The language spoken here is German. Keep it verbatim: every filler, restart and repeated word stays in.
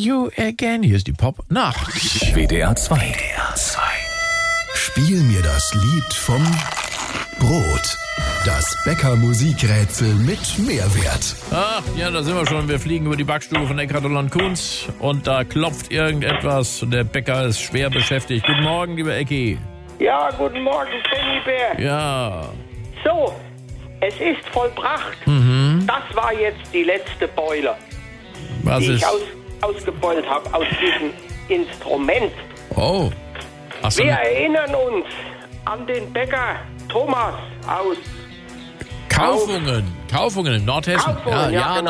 you again. Hier ist die Pop-Nacht. W D R zwei. W D R zwei. Spiel mir das Lied vom Brot. Das Bäcker-Musikrätsel mit Mehrwert. Ach, ja, da sind wir schon. Wir fliegen über die Backstube von Eckhard und Kunz und da klopft irgendetwas und der Bäcker ist schwer beschäftigt. Guten Morgen, lieber Ecki. Ja, guten Morgen, Bär. Ja. So, es ist vollbracht. Mhm. Das war jetzt die letzte Beule, Was die ist? ich aus, ausgebeult habe aus diesem Instrument. Oh. Ach so. Wir erinnern uns an den Bäcker Thomas aus Kaufungen. Kaufungen in Nordhessen. Kaufungen, ja, ja, genau.